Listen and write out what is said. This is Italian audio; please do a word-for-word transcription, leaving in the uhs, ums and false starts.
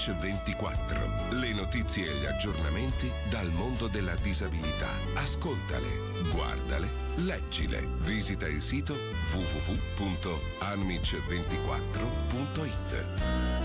Amici ventiquattro. Le notizie e gli aggiornamenti dal mondo della disabilità. Ascoltale, guardale, leggile. Visita il sito w w w punto amici ventiquattro punto it.